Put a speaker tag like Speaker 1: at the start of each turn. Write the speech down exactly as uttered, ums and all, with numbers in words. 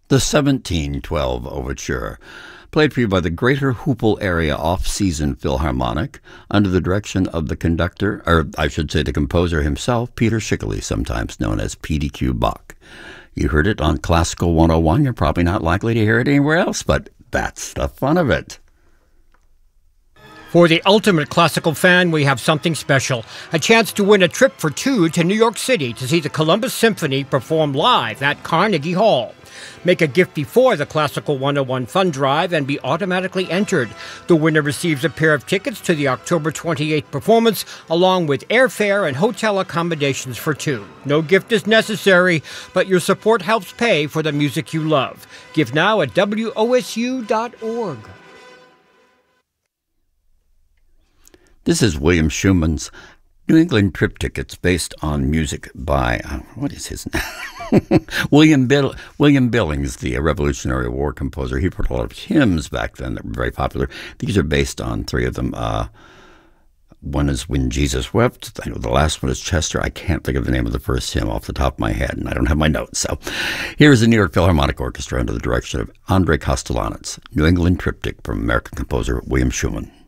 Speaker 1: The seventeen twelve Overture, played for you by the Greater Hoople Area Off-Season Philharmonic under the direction of the conductor, or I should say the composer himself, Peter Schickele, sometimes known as P D Q Bach. You heard it on Classical one oh one. You're probably not likely to hear it anywhere else, but that's the fun of it.
Speaker 2: For the ultimate classical fan, we have something special. A chance to win a trip for two to New York City to see the Columbus Symphony perform live at Carnegie Hall. Make a gift before the Classical one oh one Fund Drive and be automatically entered. The winner receives a pair of tickets to the October twenty-eighth performance, along with airfare and hotel accommodations for two. No gift is necessary, but your support helps pay for the music you love. Give now at W O S U dot org.
Speaker 1: This is William Schumann's New England Triptych. It's based on music by, uh, what is his name? William Bill, William Billings, the Revolutionary War composer. He wrote a lot of hymns back then that were very popular. These are based on three of them. Uh, one is When Jesus Wept. I know the last one is Chester. I can't think of the name of the first hymn off the top of my head, and I don't have my notes. So here's the New York Philharmonic Orchestra under the direction of Andrei Kostelanetz. New England Triptych from American composer William Schumann.